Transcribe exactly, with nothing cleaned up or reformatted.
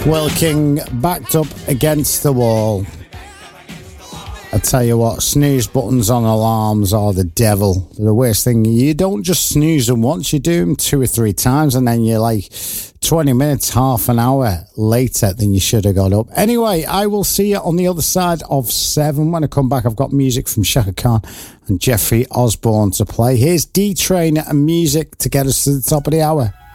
Will King backed up against the wall. I tell you what, snooze buttons on alarms are the devil. They're the worst thing. You don't just snooze them once, you do them two or three times, and then you're like twenty minutes, half an hour later than you should have got up. Anyway, I will see you on the other side of seven. When I come back, I've got music from Shaka Khan and Jeffrey Osborne to play. Here's D-Train and music to get us to the top of the hour.